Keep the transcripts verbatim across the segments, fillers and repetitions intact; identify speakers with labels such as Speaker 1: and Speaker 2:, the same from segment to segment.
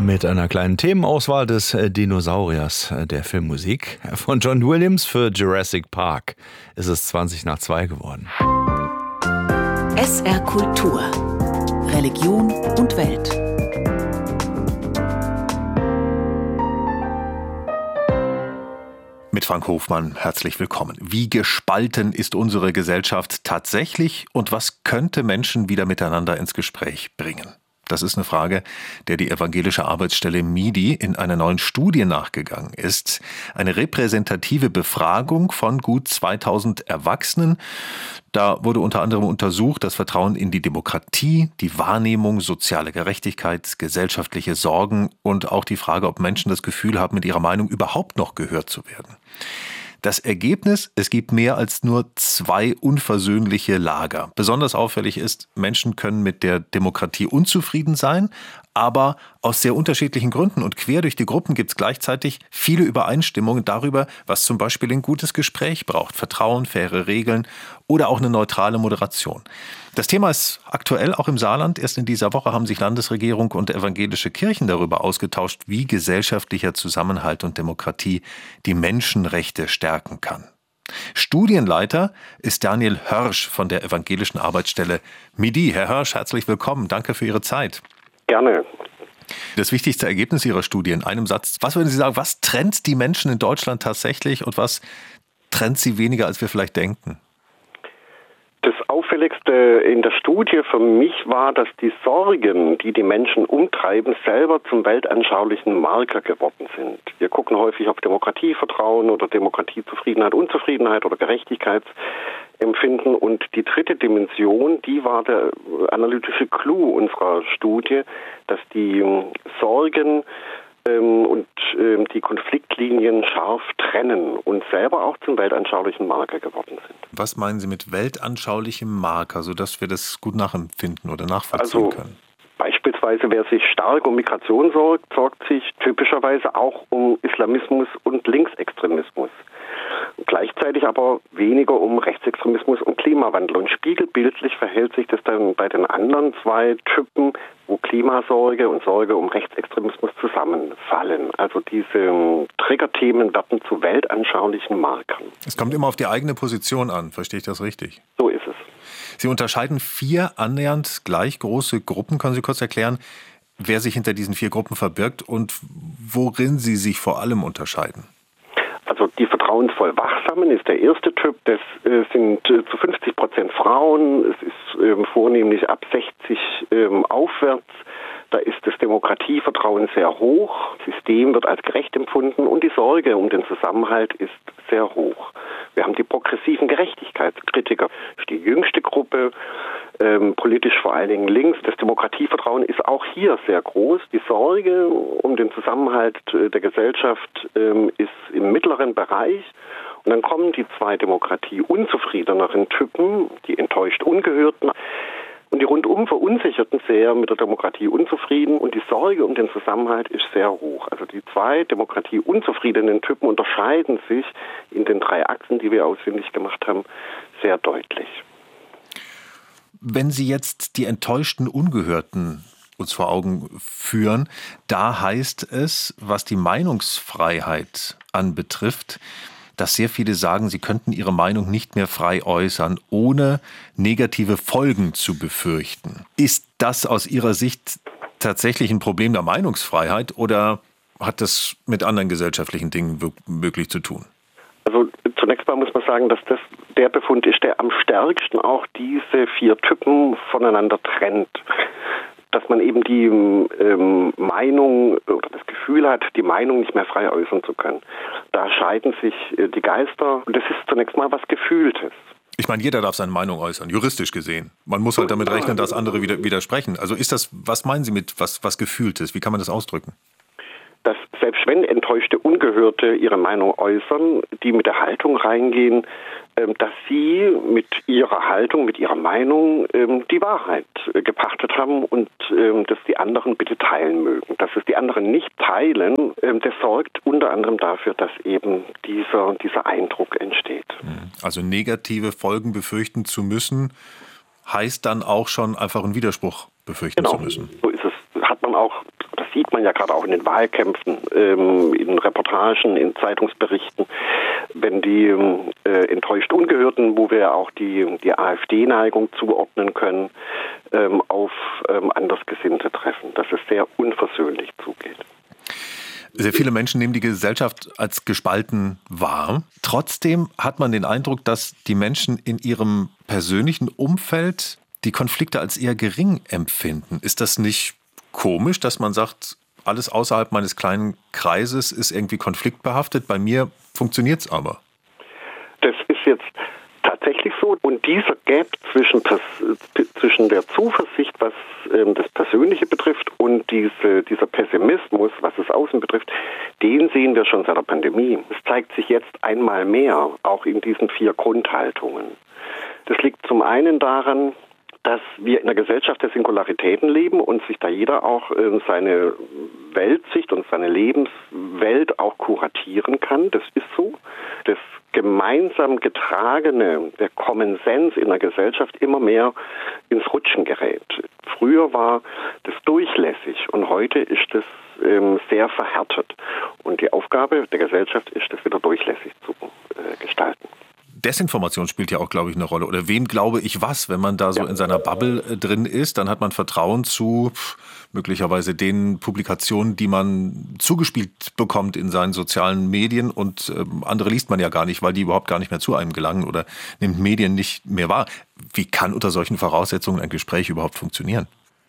Speaker 1: Mit einer kleinen Themenauswahl des Dinosauriers der Filmmusik von John Williams für Jurassic Park ist es zwanzig nach zwei geworden.
Speaker 2: S R Kultur. Religion und Welt.
Speaker 3: Mit Frank Hofmann herzlich willkommen. Wie gespalten ist unsere Gesellschaft tatsächlich und was könnte Menschen wieder miteinander ins Gespräch bringen? Das ist eine Frage, der die evangelische Arbeitsstelle M I D I in einer neuen Studie nachgegangen ist. Eine repräsentative Befragung von gut zweitausend Erwachsenen. Da wurde unter anderem untersucht das Vertrauen in die Demokratie, die Wahrnehmung, soziale Gerechtigkeit, gesellschaftliche Sorgen und auch die Frage, ob Menschen das Gefühl haben, mit ihrer Meinung überhaupt noch gehört zu werden. Das Ergebnis, es gibt mehr als nur zwei unversöhnliche Lager. Besonders auffällig ist, Menschen können mit der Demokratie unzufrieden sein, aber aus sehr unterschiedlichen Gründen. Und quer durch die Gruppen gibt es gleichzeitig viele Übereinstimmungen darüber, was zum Beispiel ein gutes Gespräch braucht. Vertrauen, faire Regeln oder auch eine neutrale Moderation. Das Thema ist aktuell auch im Saarland. Erst in dieser Woche haben sich Landesregierung und evangelische Kirchen darüber ausgetauscht, wie gesellschaftlicher Zusammenhalt und Demokratie die Menschenrechte stärken kann. Studienleiter ist Daniel Hörsch von der evangelischen Arbeitsstelle M I D I. Herr Hörsch, herzlich willkommen. Danke für Ihre Zeit.
Speaker 4: Gerne.
Speaker 3: Das wichtigste Ergebnis Ihrer Studie in einem Satz. Was würden Sie sagen, was trennt die Menschen in Deutschland tatsächlich und was trennt sie weniger, als wir vielleicht denken?
Speaker 4: Das Auffälligste in der Studie für mich war, dass die Sorgen, die die Menschen umtreiben, selber zum weltanschaulichen Marker geworden sind. Wir gucken häufig auf Demokratievertrauen oder Demokratiezufriedenheit, Unzufriedenheit oder Gerechtigkeitsempfinden. Und die dritte Dimension, die war der analytische Clou unserer Studie, dass die Sorgen ähm, und ähm, die Konfliktlinien scharf trennen und selber auch zum weltanschaulichen Marker geworden sind.
Speaker 3: Was meinen Sie mit weltanschaulichem Marker, sodass wir das gut nachempfinden oder nachvollziehen
Speaker 4: also,
Speaker 3: können?
Speaker 4: Beispielsweise, wer sich stark um Migration sorgt, sorgt sich typischerweise auch um Islamismus und Linksextremismus. Gleichzeitig aber weniger um Rechtsextremismus und Klimawandel. Und spiegelbildlich verhält sich das dann bei den anderen zwei Typen, wo Klimasorge und Sorge um Rechtsextremismus zusammenfallen. Also diese Triggerthemen werden zu weltanschaulichen Markern.
Speaker 3: Es kommt immer auf die eigene Position an, verstehe ich das richtig?
Speaker 4: So ist es.
Speaker 3: Sie unterscheiden vier annähernd gleich große Gruppen. Können Sie kurz erklären, wer sich hinter diesen vier Gruppen verbirgt und worin sie sich vor allem unterscheiden?
Speaker 4: Also die vertrauensvoll Wachsamen ist der erste Typ. Das äh, sind äh, zu fünfzig Prozent Frauen. Es ist ähm, vornehmlich ab sechzig ähm, aufwärts. Da ist das Demokratievertrauen sehr hoch. Das System wird als gerecht empfunden und die Sorge um den Zusammenhalt ist sehr hoch. Wir haben die progressiven Gerechtigkeitskritiker. Das ist die jüngste Gruppe, ähm, politisch vor allen Dingen links. Das Demokratievertrauen ist auch hier sehr groß. Die Sorge um den Zusammenhalt äh, der Gesellschaft ähm, ist im mittleren Bereich. Und dann kommen die zwei demokratieunzufriedeneren Typen, die enttäuscht Ungehörten. Und die rundum Verunsicherten sehr mit der Demokratie unzufrieden und die Sorge um den Zusammenhalt ist sehr hoch. Also die zwei demokratieunzufriedenen Typen unterscheiden sich in den drei Achsen, die wir ausfindig gemacht haben, sehr deutlich.
Speaker 3: Wenn Sie jetzt die enttäuschten Ungehörten uns vor Augen führen, da heißt es, was die Meinungsfreiheit anbetrifft, dass sehr viele sagen, sie könnten ihre Meinung nicht mehr frei äußern, ohne negative Folgen zu befürchten. Ist das aus Ihrer Sicht tatsächlich ein Problem der Meinungsfreiheit oder hat das mit anderen gesellschaftlichen Dingen wirklich zu tun?
Speaker 4: Also zunächst mal muss man sagen, dass das der Befund ist, der am stärksten auch diese vier Typen voneinander trennt. Dass man eben die ähm, Meinung oder das Gefühl hat, die Meinung nicht mehr frei äußern zu können. Da scheiden sich äh, die Geister und das ist zunächst mal was Gefühltes.
Speaker 3: Ich meine, jeder darf seine Meinung äußern, juristisch gesehen. Man muss halt damit rechnen, dass andere wieder widersprechen. Also ist das, was meinen Sie mit was, was Gefühltes? Wie kann man das ausdrücken?
Speaker 4: Dass selbst wenn enttäuschte Ungehörte ihre Meinung äußern, die mit der Haltung reingehen, dass sie mit ihrer Haltung, mit ihrer Meinung die Wahrheit gepachtet haben und dass die anderen bitte teilen mögen. Dass es die anderen nicht teilen, das sorgt unter anderem dafür, dass eben dieser, dieser Eindruck entsteht.
Speaker 3: Also negative Folgen befürchten zu müssen, heißt dann auch schon einfach einen Widerspruch befürchten
Speaker 4: genau,
Speaker 3: zu müssen.
Speaker 4: So ist es. Hat man auch sieht man ja gerade auch in den Wahlkämpfen, ähm, in Reportagen, in Zeitungsberichten, wenn die äh, enttäuscht Ungehörten, wo wir auch die, die AfD-Neigung zuordnen können, ähm, auf ähm, Andersgesinnte treffen, dass es sehr unversöhnlich zugeht.
Speaker 3: Sehr viele Menschen nehmen die Gesellschaft als gespalten wahr. Trotzdem hat man den Eindruck, dass die Menschen in ihrem persönlichen Umfeld die Konflikte als eher gering empfinden. Ist das nicht komisch, dass man sagt, alles außerhalb meines kleinen Kreises ist irgendwie konfliktbehaftet? Bei mir funktioniert es aber.
Speaker 4: Das ist jetzt tatsächlich so. Und dieser Gap zwischen, zwischen der Zuversicht, was ähm, das Persönliche betrifft, und diese, dieser Pessimismus, was das Außen betrifft, den sehen wir schon seit der Pandemie. Es zeigt sich jetzt einmal mehr, auch in diesen vier Grundhaltungen. Das liegt zum einen daran, dass wir in einer Gesellschaft der Singularitäten leben und sich da jeder auch äh, seine Weltsicht und seine Lebenswelt auch kuratieren kann. Das ist so. Das gemeinsam getragene, der Common Sense in der Gesellschaft immer mehr ins Rutschen gerät. Früher war das durchlässig und heute ist das ähm, sehr verhärtet. Und die Aufgabe der Gesellschaft ist, das wieder durchlässig zu äh, gestalten.
Speaker 3: Desinformation spielt ja auch, glaube ich, eine Rolle. Oder wem glaube ich was? Wenn man da so ja. in seiner Bubble äh, drin ist, dann hat man Vertrauen zu pff, möglicherweise den Publikationen, die man zugespielt bekommt in seinen sozialen Medien. Und äh, andere liest man ja gar nicht, weil die überhaupt gar nicht mehr zu einem gelangen oder nimmt Medien nicht mehr wahr. Wie kann unter solchen Voraussetzungen ein Gespräch überhaupt funktionieren?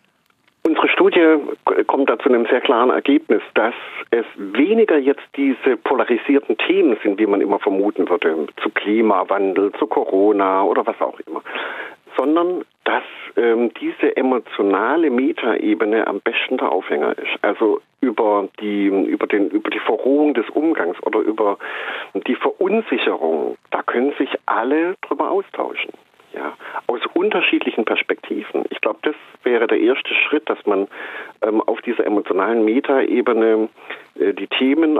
Speaker 4: Unsere Studie kommt da zu einem sehr klaren Ergebnis, dass es weniger jetzt diese polarisierten Themen sind, wie man immer vermuten würde, zu Klimawandel, zu Corona oder was auch immer, sondern dass ähm, diese emotionale Metaebene am besten der Aufhänger ist. Also über die, über den, über die Verrohung des Umgangs oder über die Verunsicherung, da können sich alle drüber austauschen. Ja, aus unterschiedlichen Perspektiven. Ich glaube, das wäre der erste Schritt, dass man ähm, auf dieser emotionalen Metaebene äh, die Themen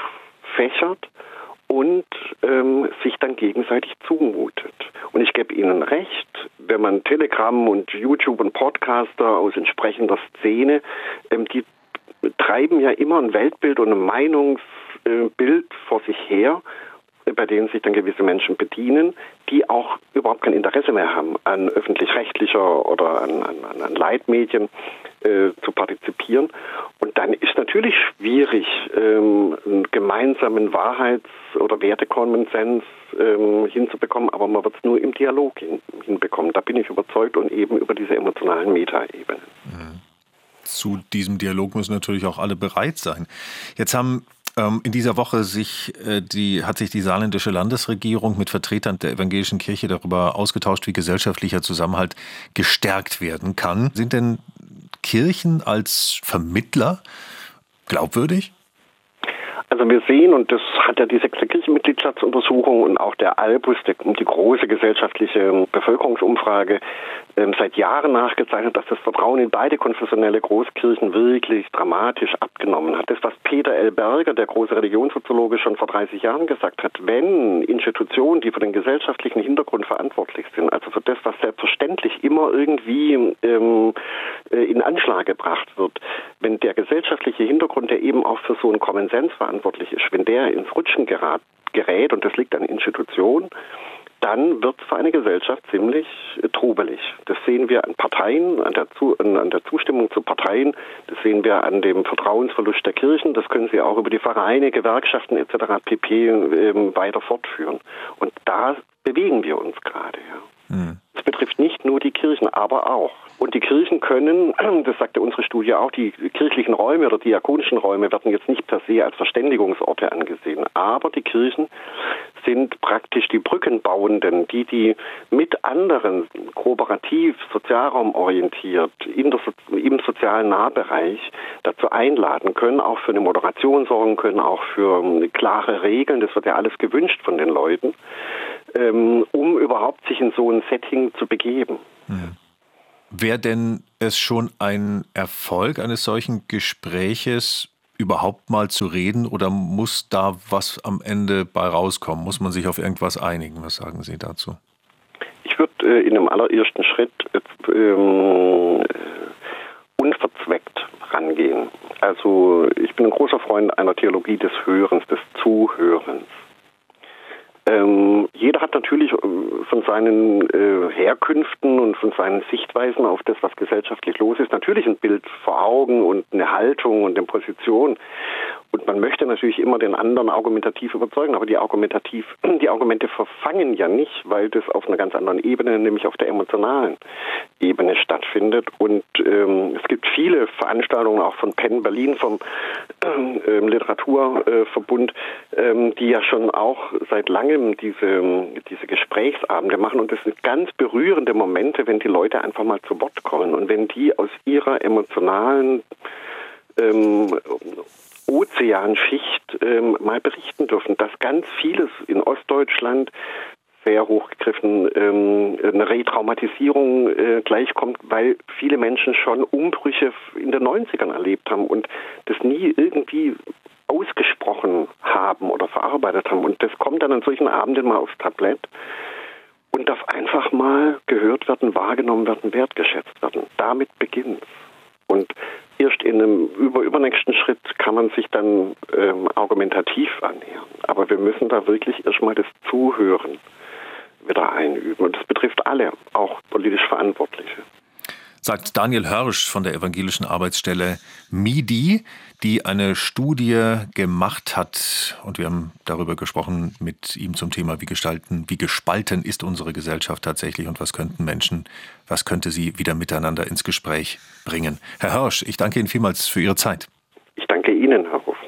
Speaker 4: auffächert und ähm, sich dann gegenseitig zumutet. Und ich gebe Ihnen recht, wenn man Telegram und YouTube und Podcaster aus entsprechender Szene, ähm, die treiben ja immer ein Weltbild und ein Meinungsbild vor sich her, bei denen sich dann gewisse Menschen bedienen, die auch überhaupt kein Interesse mehr haben, an öffentlich-rechtlicher oder an, an, an Leitmedien äh, zu partizipieren. Und dann ist natürlich schwierig, ähm, einen gemeinsamen Wahrheits- oder Wertekonsens ähm, hinzubekommen, aber man wird es nur im Dialog hin, hinbekommen. Da bin ich überzeugt und eben über diese emotionalen Metaebenen.
Speaker 3: Zu diesem Dialog müssen natürlich auch alle bereit sein. Jetzt haben In dieser Woche sich, die, hat sich die saarländische Landesregierung mit Vertretern der evangelischen Kirche darüber ausgetauscht, wie gesellschaftlicher Zusammenhalt gestärkt werden kann. Sind denn Kirchen als Vermittler glaubwürdig?
Speaker 4: Also wir sehen, und das hat ja die sechste Kirchenmitgliedschaftsuntersuchung und auch der Albus, der, die große gesellschaftliche Bevölkerungsumfrage, ähm, seit Jahren nachgezeichnet, dass das Vertrauen in beide konfessionelle Großkirchen wirklich dramatisch abgenommen hat. Das, was Peter L. Berger, der große Religionssoziologe, schon vor dreißig Jahren gesagt hat, wenn Institutionen, die für den gesellschaftlichen Hintergrund verantwortlich sind, also für das, was selbstverständlich immer irgendwie ähm, in Anschlag gebracht wird, wenn der gesellschaftliche Hintergrund, der eben auch für so einen Common Sense verantwortlich ist, wenn der ins Rutschen gerät, gerät und das liegt an Institutionen, dann wird es für eine Gesellschaft ziemlich äh, trubelig. Das sehen wir an Parteien, an der, Zu- an der Zustimmung zu Parteien, das sehen wir an dem Vertrauensverlust der Kirchen, das können Sie auch über die Vereine, Gewerkschaften et cetera pp. Ähm, weiter fortführen. Und da bewegen wir uns gerade. Ja. Mhm. Das betrifft nicht nur die Kirchen, aber auch. Und die Kirchen können, das sagte unsere Studie auch, die kirchlichen Räume oder diakonischen Räume werden jetzt nicht per se als Verständigungsorte angesehen. Aber die Kirchen sind praktisch die Brückenbauenden, die die mit anderen kooperativ, sozialraumorientiert, in der so- im sozialen Nahbereich dazu einladen können, auch für eine Moderation sorgen können, auch für um, klare Regeln. Das wird ja alles gewünscht von den Leuten, ähm, um überhaupt sich in so ein Setting zu begeben.
Speaker 3: Mhm. Wäre denn es schon ein Erfolg eines solchen Gespräches, überhaupt mal zu reden, oder muss da was am Ende bei rauskommen? Muss man sich auf irgendwas einigen? Was sagen Sie dazu?
Speaker 4: Ich würde äh, in einem allerersten Schritt äh, ähm, unverzweckt rangehen. Also ich bin ein großer Freund einer Theologie des Hörens, des Zuhörens. Ähm, jeder hat natürlich von seinen äh, Herkünften und von seinen Sichtweisen auf das, was gesellschaftlich los ist, natürlich ein Bild vor Augen und eine Haltung und eine Position. Und man möchte natürlich immer den anderen argumentativ überzeugen, aber die argumentativ, die Argumente verfangen ja nicht, weil das auf einer ganz anderen Ebene, nämlich auf der emotionalen Ebene stattfindet. Und ähm, es gibt viele Veranstaltungen auch von Penn Berlin, vom äh, Literaturverbund, äh, die ja schon auch seit langem diese, diese Gesprächsabende machen. Und das sind ganz berührende Momente, wenn die Leute einfach mal zu Wort kommen und wenn die aus ihrer emotionalen ähm, Ozeanschicht ähm, mal berichten dürfen, dass ganz vieles in Ostdeutschland sehr hochgegriffen ähm, eine Retraumatisierung äh, gleichkommt, weil viele Menschen schon Umbrüche in den neunzigern erlebt haben und das nie irgendwie ausgesprochen haben oder verarbeitet haben. Und das kommt dann an solchen Abenden mal aufs Tablett und darf einfach mal gehört werden, wahrgenommen werden, wertgeschätzt werden. Damit beginnt's. Und erst in einem über, übernächsten Schritt kann man sich dann ähm, argumentativ annähern. Aber wir müssen da wirklich erstmal das Zuhören wieder einüben. Und das betrifft alle, auch politisch Verantwortliche.
Speaker 3: Sagt Daniel Hörsch von der evangelischen Arbeitsstelle M I D I, die eine Studie gemacht hat. Und wir haben darüber gesprochen mit ihm zum Thema, wie gestalten, wie gespalten ist unsere Gesellschaft tatsächlich und was könnten Menschen, was könnte sie wieder miteinander ins Gespräch bringen. Herr Hörsch, ich danke Ihnen vielmals für Ihre Zeit.
Speaker 4: Ich danke Ihnen, Herr Hoffmann.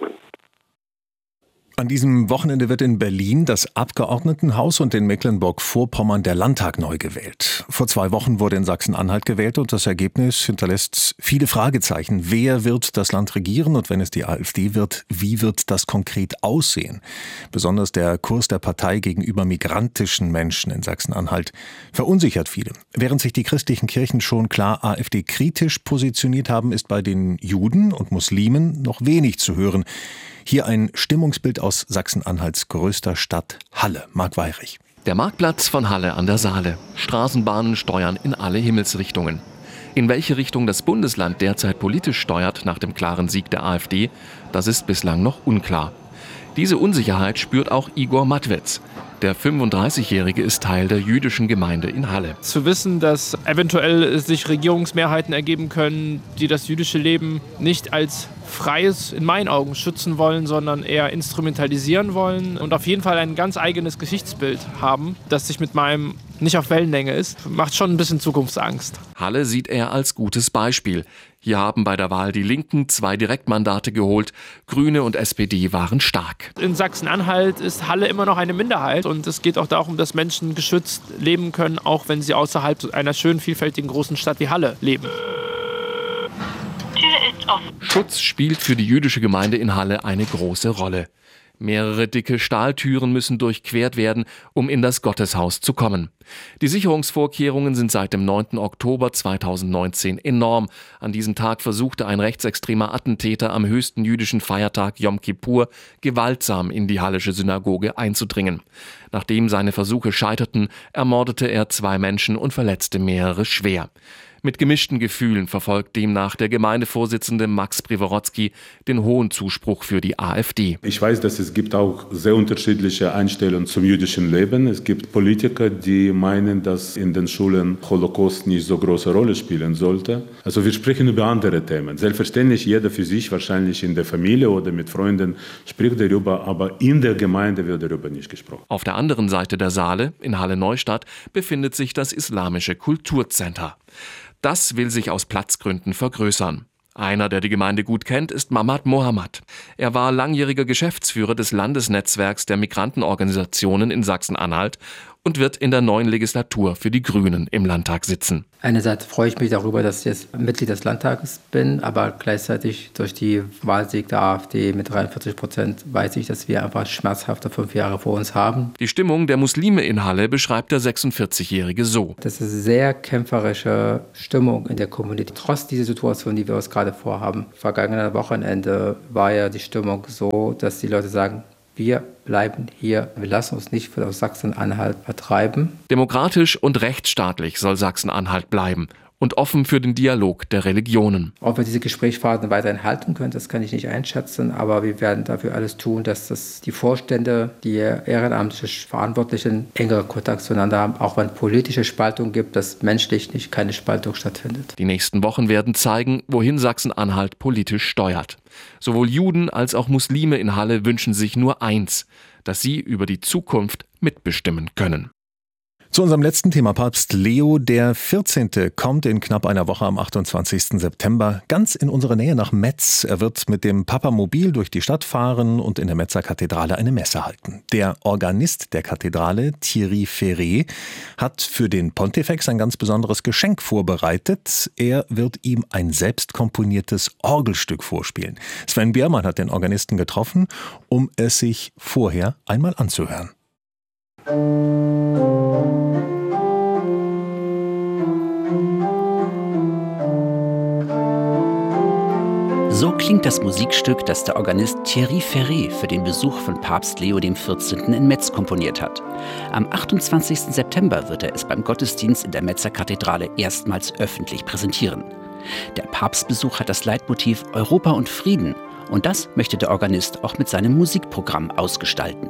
Speaker 5: An diesem Wochenende wird in Berlin das Abgeordnetenhaus und in Mecklenburg-Vorpommern der Landtag neu gewählt. Vor zwei Wochen wurde in Sachsen-Anhalt gewählt und das Ergebnis hinterlässt viele Fragezeichen. Wer wird das Land regieren und wenn es die AfD wird, wie wird das konkret aussehen? Besonders der Kurs der Partei gegenüber migrantischen Menschen in Sachsen-Anhalt verunsichert viele. Während sich die christlichen Kirchen schon klar AfD-kritisch positioniert haben, ist bei den Juden und Muslimen noch wenig zu hören. Hier ein Stimmungsbild aus Sachsen-Anhalts größter Stadt Halle. Marc Weyrich.
Speaker 6: Der Marktplatz von Halle an der Saale. Straßenbahnen steuern in alle Himmelsrichtungen. In welche Richtung das Bundesland derzeit politisch steuert nach dem klaren Sieg der AfD, das ist bislang noch unklar. Diese Unsicherheit spürt auch Igor Matwetz. Der fünfunddreißigjährige ist Teil der jüdischen Gemeinde in Halle.
Speaker 7: Zu wissen, dass eventuell sich Regierungsmehrheiten ergeben können, die das jüdische Leben nicht als freies, in meinen Augen, schützen wollen, sondern eher instrumentalisieren wollen und auf jeden Fall ein ganz eigenes Geschichtsbild haben, das sich mit meinem nicht auf Wellenlänge ist, macht schon ein bisschen Zukunftsangst.
Speaker 6: Halle sieht er als gutes Beispiel. Hier haben bei der Wahl die Linken zwei Direktmandate geholt. Grüne und S P D waren stark.
Speaker 7: In Sachsen-Anhalt ist Halle immer noch eine Minderheit und es geht auch darum, dass Menschen geschützt leben können, auch wenn sie außerhalb einer schönen, vielfältigen großen Stadt wie Halle leben.
Speaker 6: Schutz spielt für die jüdische Gemeinde in Halle eine große Rolle. Mehrere dicke Stahltüren müssen durchquert werden, um in das Gotteshaus zu kommen. Die Sicherungsvorkehrungen sind seit dem neunten Oktober zweitausendneunzehn enorm. An diesem Tag versuchte ein rechtsextremer Attentäter am höchsten jüdischen Feiertag Yom Kippur gewaltsam in die hallische Synagoge einzudringen. Nachdem seine Versuche scheiterten, ermordete er zwei Menschen und verletzte mehrere schwer. Mit gemischten Gefühlen verfolgt demnach der Gemeindevorsitzende Max Priworodzki den hohen Zuspruch für die AfD.
Speaker 8: Ich weiß, dass es gibt auch sehr unterschiedliche Einstellungen zum jüdischen Leben. Es gibt Politiker, die meinen, dass in den Schulen Holocaust nicht so große Rolle spielen sollte. Also wir sprechen über andere Themen. Selbstverständlich jeder für sich, wahrscheinlich in der Familie oder mit Freunden, spricht darüber, aber in der Gemeinde wird darüber nicht gesprochen.
Speaker 6: Auf der anderen Seite der Saale, in Halle-Neustadt, befindet sich das Islamische Kulturcenter. Das will sich aus Platzgründen vergrößern. Einer, der die Gemeinde gut kennt, ist Mamad Mohamad. Er war langjähriger Geschäftsführer des Landesnetzwerks der Migrantenorganisationen in Sachsen-Anhalt und wird in der neuen Legislatur für die Grünen im Landtag sitzen.
Speaker 9: Einerseits freue ich mich darüber, dass ich jetzt Mitglied des Landtages bin, aber gleichzeitig durch die Wahlsieg der AfD mit dreiundvierzig Prozent weiß ich, dass wir einfach schmerzhafte fünf Jahre vor uns haben.
Speaker 6: Die Stimmung der Muslime in Halle beschreibt der sechsundvierzigjährige so.
Speaker 9: Das ist eine sehr kämpferische Stimmung in der Community, trotz dieser Situation, die wir uns gerade vorhaben. Vergangenes Wochenende war ja die Stimmung so, dass die Leute sagen, wir bleiben hier, wir lassen uns nicht aus Sachsen-Anhalt vertreiben.
Speaker 6: Demokratisch und rechtsstaatlich soll Sachsen-Anhalt bleiben. und offen für den Dialog der Religionen.
Speaker 9: Ob wir diese Gesprächsphasen weiterhin halten können, das kann ich nicht einschätzen, aber wir werden dafür alles tun, dass das die Vorstände, die ehrenamtlichen Verantwortlichen engeren Kontakt zueinander haben, auch wenn politische Spaltung gibt, dass menschlich nicht keine Spaltung stattfindet.
Speaker 6: Die nächsten Wochen werden zeigen, wohin Sachsen-Anhalt politisch steuert. Sowohl Juden als auch Muslime in Halle wünschen sich nur eins, dass sie über die Zukunft mitbestimmen können.
Speaker 5: Zu unserem letzten Thema. Papst Leo der vierzehnte kommt in knapp einer Woche am achtundzwanzigsten September ganz in unsere Nähe nach Metz. Er wird mit dem Papamobil durch die Stadt fahren und in der Metzer Kathedrale eine Messe halten. Der Organist der Kathedrale, Thierry Ferré, hat für den Pontifex ein ganz besonderes Geschenk vorbereitet. Er wird ihm ein selbst komponiertes Orgelstück vorspielen. Sven Biermann hat den Organisten getroffen, um es sich vorher einmal anzuhören.
Speaker 10: So klingt das Musikstück, das der Organist Thierry Ferré für den Besuch von Papst Leo der vierzehnte in Metz komponiert hat. Am achtundzwanzigsten September wird er es beim Gottesdienst in der Metzer Kathedrale erstmals öffentlich präsentieren. Der Papstbesuch hat das Leitmotiv Europa und Frieden und das möchte der Organist auch mit seinem Musikprogramm ausgestalten.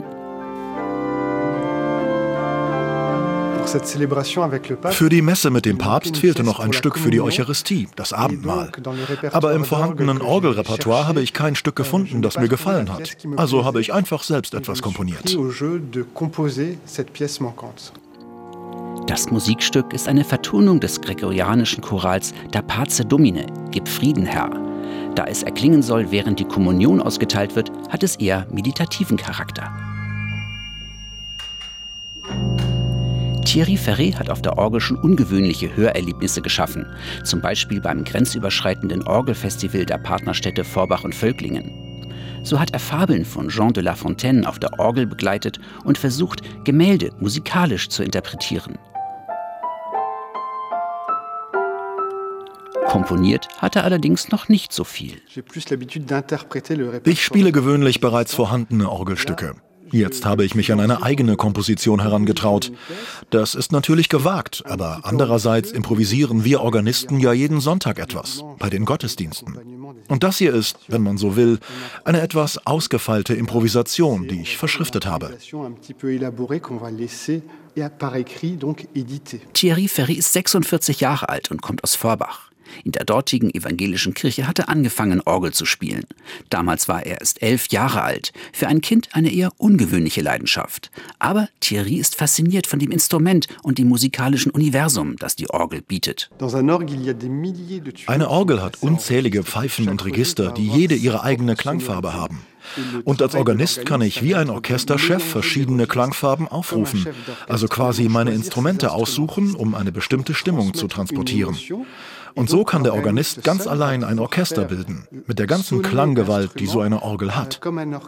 Speaker 11: Für die Messe mit dem Papst fehlte noch ein Stück für die Eucharistie, das Abendmahl. Aber im vorhandenen Orgelrepertoire habe ich kein Stück gefunden, das mir gefallen hat. Also habe ich einfach selbst etwas komponiert.
Speaker 10: Das Musikstück ist eine Vertonung des gregorianischen Chorals Da Pace Domine, Gib Frieden, Herr. Da es erklingen soll, während die Kommunion ausgeteilt wird, hat es eher meditativen Charakter. Thierry Ferré hat auf der Orgel schon ungewöhnliche Hörerlebnisse geschaffen, zum Beispiel beim grenzüberschreitenden Orgelfestival der Partnerstädte Forbach und Völklingen. So hat er Fabeln von Jean de La Fontaine auf der Orgel begleitet und versucht, Gemälde musikalisch zu interpretieren. Komponiert hat er allerdings noch nicht so viel.
Speaker 11: Ich spiele gewöhnlich bereits vorhandene Orgelstücke. Jetzt habe ich mich an eine eigene Komposition herangetraut. Das ist natürlich gewagt, aber andererseits improvisieren wir Organisten ja jeden Sonntag etwas, bei den Gottesdiensten. Und das hier ist, wenn man so will, eine etwas ausgefeilte Improvisation, die ich verschriftet habe.
Speaker 10: Thierry Ferré ist sechsundvierzig Jahre alt und kommt aus Forbach. In der dortigen evangelischen Kirche hat er angefangen, Orgel zu spielen. Damals war er erst elf Jahre alt. Für ein Kind eine eher ungewöhnliche Leidenschaft. Aber Thierry ist fasziniert von dem Instrument und dem musikalischen Universum, das die Orgel bietet.
Speaker 11: Eine Orgel hat unzählige Pfeifen und Register, die jede ihre eigene Klangfarbe haben. Und als Organist kann ich wie ein Orchesterchef verschiedene Klangfarben aufrufen, also quasi meine Instrumente aussuchen, um eine bestimmte Stimmung zu transportieren. Und so kann der Organist ganz allein ein Orchester bilden, mit der ganzen Klanggewalt, die so eine Orgel hat.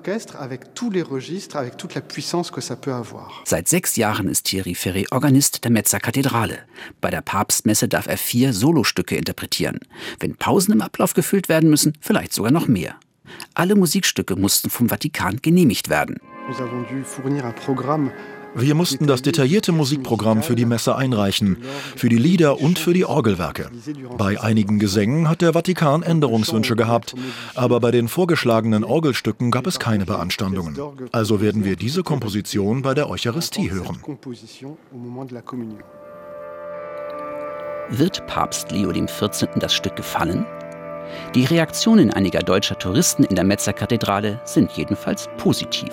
Speaker 10: Seit sechs Jahren ist Thierry Ferré Organist der Metzer Kathedrale. Bei der Papstmesse darf er vier Solostücke interpretieren. Wenn Pausen im Ablauf gefüllt werden müssen, vielleicht sogar noch mehr. Alle Musikstücke mussten vom Vatikan genehmigt werden.
Speaker 11: Wir mussten das detaillierte Musikprogramm für die Messe einreichen, für die Lieder und für die Orgelwerke. Bei einigen Gesängen hat der Vatikan Änderungswünsche gehabt, aber bei den vorgeschlagenen Orgelstücken gab es keine Beanstandungen. Also werden wir diese Komposition bei der Eucharistie hören.
Speaker 10: Wird Papst Leo der vierzehnte das Stück gefallen? Die Reaktionen einiger deutscher Touristen in der Metzer Kathedrale sind jedenfalls positiv.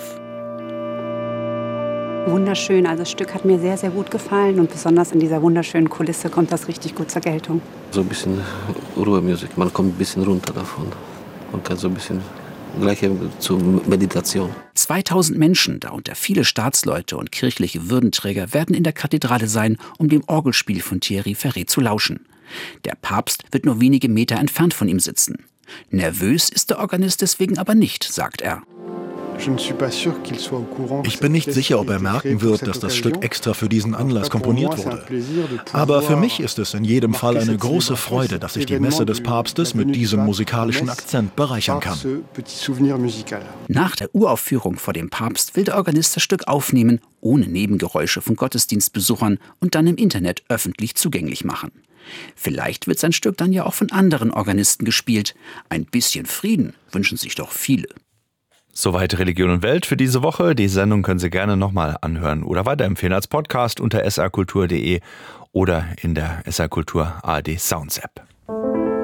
Speaker 12: Wunderschön, also das Stück hat mir sehr, sehr gut gefallen und besonders in dieser wunderschönen Kulisse kommt das richtig gut zur Geltung.
Speaker 13: So ein bisschen Ruhemusik, man kommt ein bisschen runter davon und kann so ein bisschen gleich zur Meditation.
Speaker 10: zweitausend Menschen, darunter viele Staatsleute und kirchliche Würdenträger, werden in der Kathedrale sein, um dem Orgelspiel von Thierry Ferré zu lauschen. Der Papst wird nur wenige Meter entfernt von ihm sitzen. Nervös ist der Organist deswegen aber nicht, sagt er.
Speaker 11: Ich bin nicht sicher, ob er merken wird, dass das Stück extra für diesen Anlass komponiert wurde. Aber für mich ist es in jedem Fall eine große Freude, dass ich die Messe des Papstes mit diesem musikalischen Akzent bereichern kann.
Speaker 10: Nach der Uraufführung vor dem Papst will der Organist das Stück aufnehmen, ohne Nebengeräusche von Gottesdienstbesuchern und dann im Internet öffentlich zugänglich machen. Vielleicht wird sein Stück dann ja auch von anderen Organisten gespielt. Ein bisschen Frieden wünschen sich doch viele.
Speaker 1: Soweit Religion und Welt für diese Woche. Die Sendung können Sie gerne nochmal anhören oder weiterempfehlen als Podcast unter s r kultur punkt d e oder in der S R Kultur A R D Sounds App.